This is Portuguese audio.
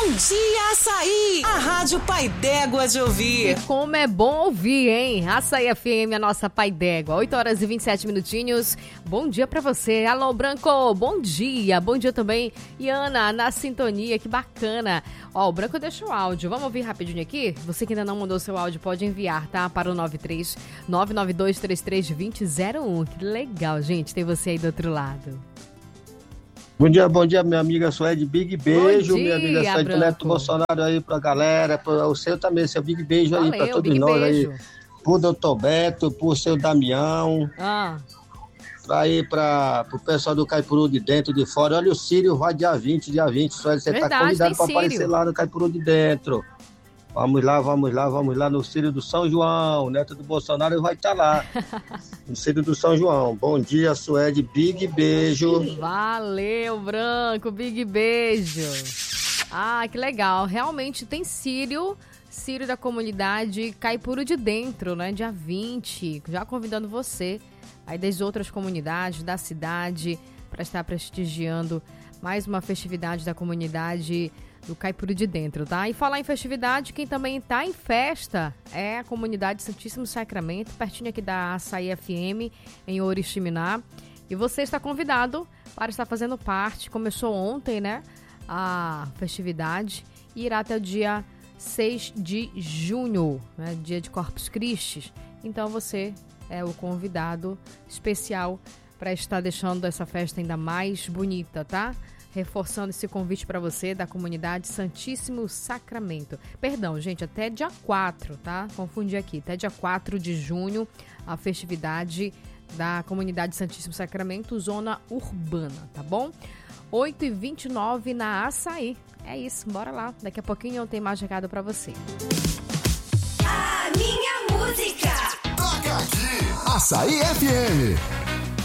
Bom dia, Açaí! A Rádio Pai d'Égua de ouvir. E como é bom ouvir, hein? Açaí FM, a nossa Pai d'Égua. 8 horas e 27 minutinhos. Bom dia pra você. Alô, Branco, bom dia. Bom dia também, Iana, na sintonia, que bacana. Ó, o Branco deixou o áudio. Vamos ouvir rapidinho aqui? Você que ainda não mandou seu áudio, pode enviar, tá? Para o 93-99233-2001. Que legal, gente, ter você aí do outro lado. Bom dia, minha amiga Suede, big beijo, minha amiga Suede, Neto Bolsonaro aí pra galera, o seu também, seu big beijo aí pra todos nós aí, pro doutor Beto, pro seu Damião, aí pro pessoal do Caipuru de dentro, de fora. Olha, o Círio vai dia 20, Suede, você tá convidado pra aparecer lá no Caipuru de dentro. Vamos lá no Círio do São João, Neto do Bolsonaro vai estar lá, no Círio do São João. Bom dia, Suede, big beijo. Valeu, Branco, big beijo. Ah, que legal, realmente tem Círio da comunidade Caipuru de Dentro, né, dia 20, já convidando você, aí das outras comunidades da cidade, para estar prestigiando mais uma festividade da comunidade do Caipuru de Dentro, tá? E falar em festividade, quem também tá em festa é a comunidade Santíssimo Sacramento, pertinho aqui da Açaí FM, em Oriximiná. E você está convidado para estar fazendo parte. Começou ontem, né? A festividade e irá até o dia 6 de junho, né? Dia de Corpus Christi. Então você é o convidado especial para estar deixando essa festa ainda mais bonita, tá? Reforçando esse convite para você da comunidade Santíssimo Sacramento. Perdão, gente, até dia 4, tá? Confundi aqui. Até dia 4 de junho, a festividade da comunidade Santíssimo Sacramento, zona urbana, tá bom? 8h29 na Açaí. É isso, bora lá. Daqui a pouquinho eu tenho mais recado para você. A minha música. Toca aqui. Açaí FM.